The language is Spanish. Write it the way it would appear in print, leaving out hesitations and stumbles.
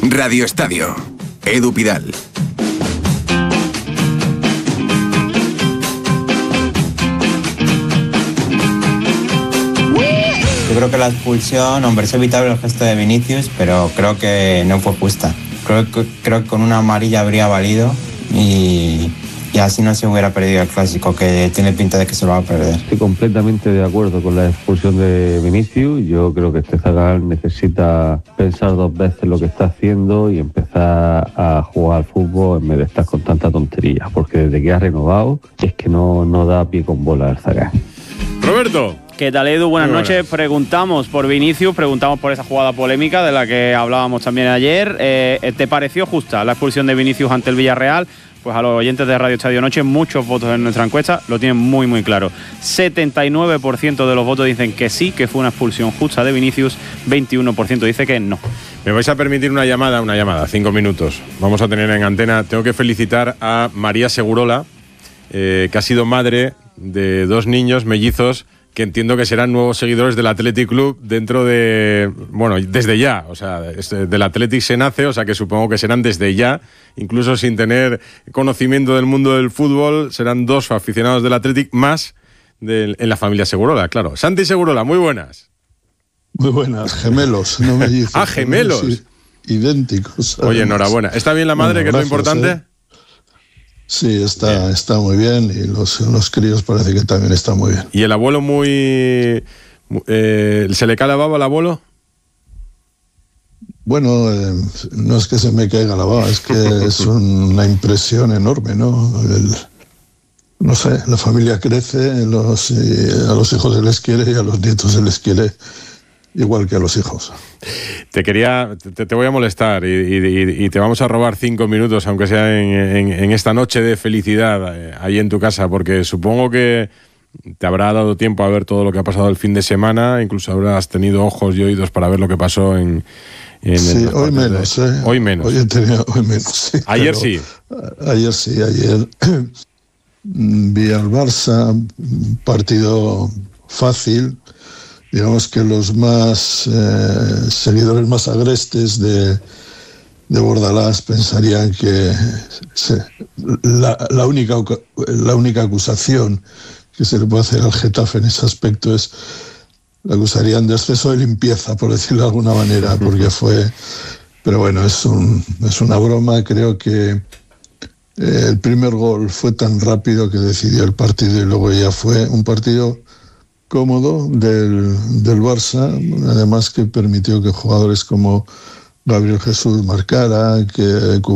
Radio Estadio. Edu Pidal. Yo creo que la expulsión, hombre, es evitable el gesto de Vinicius, pero creo que no fue justa. Creo que con una amarilla habría valido y así no se hubiera perdido el clásico, que tiene pinta de que se lo va a perder. Estoy completamente de acuerdo con la expulsión de Vinicius. Yo creo que este zagal necesita pensar 2 veces lo que está haciendo y empezar a jugar al fútbol en vez de estar con tanta tontería, porque desde que ha renovado es que no da pie con bola el zagal. Roberto. ¿Qué tal, Edu? Buenas noches. Preguntamos por Vinicius, preguntamos por esa jugada polémica de la que hablábamos también ayer. ¿Te pareció justa la expulsión de Vinicius ante el Villarreal? Pues a los oyentes de Radio Estadio Noche, muchos votos en nuestra encuesta lo tienen muy, muy claro. 79% de los votos dicen que sí, que fue una expulsión justa de Vinicius, 21% dice que no. Me vais a permitir una llamada, 5 minutos. Vamos a tener en antena. Tengo que felicitar a María Segurola, que ha sido madre de 2 niños mellizos que entiendo que serán nuevos seguidores del Athletic Club dentro de... Bueno, desde ya, o sea, del Athletic se nace, o sea que supongo que serán desde ya, incluso sin tener conocimiento del mundo del fútbol, serán 2 aficionados del Athletic más en la familia Segurola, claro. Santi Segurola, muy buenas. Muy buenas, gemelos, no mellizos. Ah, gemelos. Idénticos. ¿Sabes? Oye, enhorabuena. ¿Está bien la madre, bueno, que gracias, es lo importante? Sí, está muy bien y los críos parece que también están muy bien. ¿Y el abuelo se le cae la baba al abuelo? Bueno, no es que se me caiga la baba, es que es una impresión enorme, ¿no? No sé, la familia crece, a los hijos se les quiere y a los nietos se les quiere igual que a los hijos. Te voy a molestar y te vamos a robar 5 minutos, aunque sea en esta noche de felicidad ahí en tu casa, porque supongo que te habrá dado tiempo a ver todo lo que ha pasado el fin de semana, incluso habrás tenido ojos y oídos para ver lo que pasó en sí, hoy menos, Hoy menos. Hoy menos, sí. Ayer sí. Ayer vi al Barça, un partido fácil. Digamos que los seguidores más agrestes de Bordalás pensarían que la única acusación que se le puede hacer al Getafe en ese aspecto es, le acusarían de exceso de limpieza, por decirlo de alguna manera, porque pero bueno, es una broma. Creo que el primer gol fue tan rápido que decidió el partido y luego ya fue un partido cómodo del Barça, además que permitió que jugadores como Gabriel Jesús marcara, que